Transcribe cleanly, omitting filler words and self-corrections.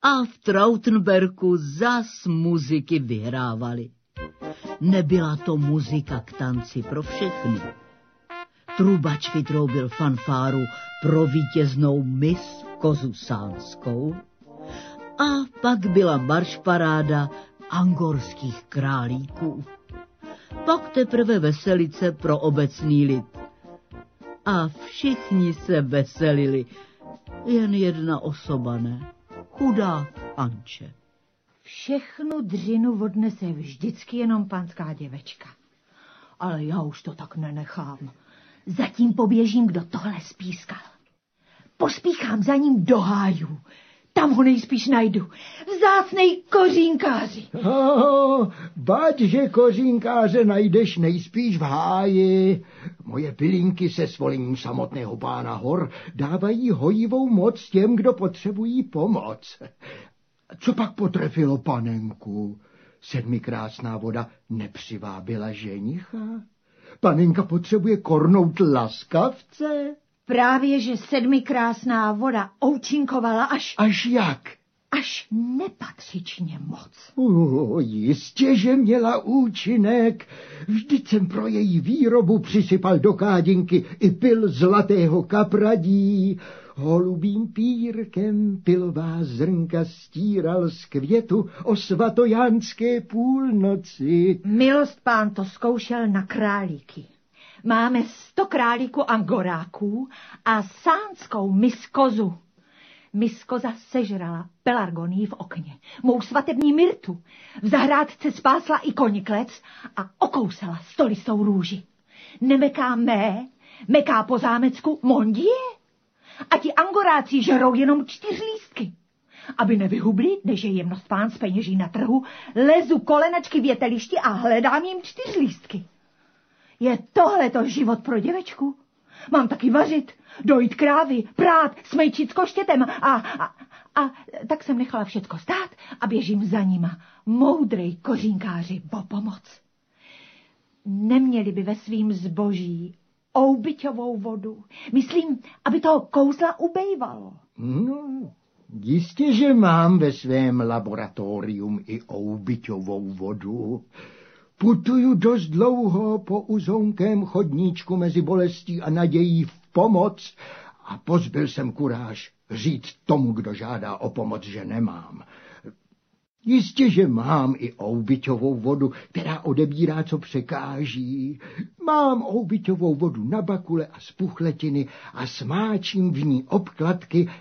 a v Trautenberku zas muziky vyhrávali. Nebyla to muzika k tanci pro všechny. Trubač vytroubil fanfáru pro vítěznou mis Kozusánskou a pak byla maršparáda angorských králíků. Pak teprve veselice pro obecný lid. A všichni se veselili, jen jedna osoba ne, chudá Anče. Všechnu dřinu odnese vždycky jenom panská děvečka. Ale já už to tak nenechám. Zatím poběžím, kdo tohle spískal. Pospíchám za ním do hájů. Tam ho nejspíš najdu. Vzácnej kořínkáři. Bať, že kořínkáře najdeš nejspíš v háji. Moje pilinky se svolením samotného pána hor dávají hojivou moc těm, kdo potřebují pomoc. Co pak potrefilo panenku? Sedmikrásná voda nepřivábila ženicha? Panenka potřebuje kornout laskavce? Právě, že sedmikrásná voda účinkovala Až jak? Až nepatřičně moc. Jistě, že měla účinek. Vždyť jsem pro její výrobu přisypal do kádinky i pil zlatého kapradí. Holubým pírkem pilová zrnka stíral z květu o svatojánské půlnoci. Milost pán to zkoušel na králíky. Máme 100 králíků angoráků a sánskou miskozu. Miskoza sežrala pelargonii v okně, mou svatební myrtu. V zahrádce spásla i koniklec a okousala stolistou růži. Nemeká meká po zámecku mondie. A ti angoráci žerou jenom 4 lístky. Aby nevyhubli, než je jemnost pán z peněží na trhu, lezu kolenačky v větelišti a hledám jim 4 lístky. Je tohleto život pro děvečku? Mám taky vařit, dojít krávy, prát, smejčit s koštětem a tak jsem nechala všecko stát a běžím za nima. Moudrej kořínkáři, o pomoc. Neměli by ve svým zboží oubyťovou vodu. Myslím, aby toho kouzla ubejvalo. No, jistě, že mám ve svém laboratorium i oubyťovou vodu. Putuju dost dlouho po uzonkém chodníčku mezi bolestí a nadějí v pomoc a pozbyl jsem kuráž říct tomu, kdo žádá o pomoc, že nemám. Jistě, že mám i oubyťovou vodu, která odebírá, co překáží. Mám oubyťovou vodu na bakule a z puchletiny a smáčím v ní obkladky